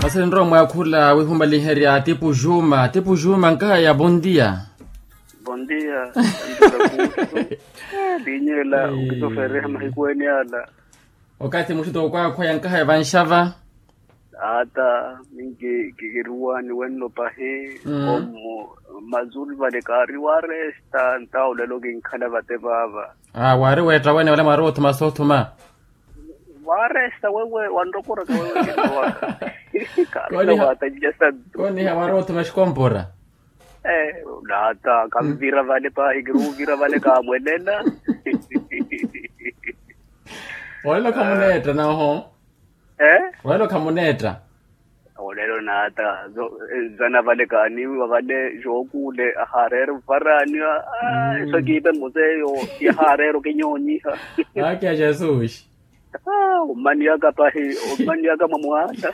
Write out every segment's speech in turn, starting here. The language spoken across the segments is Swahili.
Masel Roma yakula wihumba liheria Tipu Juma nkaya bom dia. Bom dia. Binyela ukitofere mahikweni ala. Wakati mushito kwa nkaya vanshava. Ata mingi kigiruani wenno pahe omu mazul vale kari ware sta ntao lelo ginkhala vate baba. Ware weta wene wale maroto masotuma. Ware sta wewe wandokora wewe kitwaka. Koni hawaroto mashkompora. Data kamvira vale pa igiruvira vale kamwelela. Wale kamuneta na ho. Wale kamuneta. Olelo nata zana vale kani vale jokule harero farani so kibe museo ya harero kenyoni ha. Akia Jesus. Umaniaga pahi umaniaga mamuata.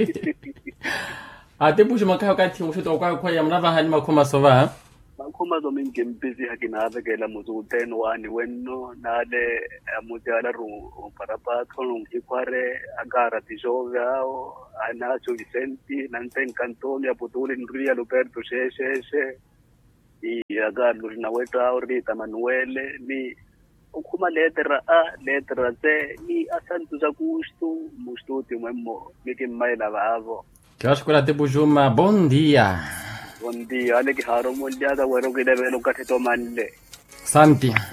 Tipu Juma wakati mushito kwa ya mnava hani makoma sova. Makoma zo mingi mbizi hakinave kela muzuteno wani wenno nale mujala ru parapato ngikware agara tijove ao anacho Vicenti nanten cantoni aputuli nria Luperto sheshe i agar lurinaweta orita Manuele ni ukuma letra Z ni asantu za kustu mustuti mwemo miki maila vavo. Kiwashukula Tipu Juma, bom dia. Bom dia, ale ki haro mo dia da wero ki debe no katito manle. Santi.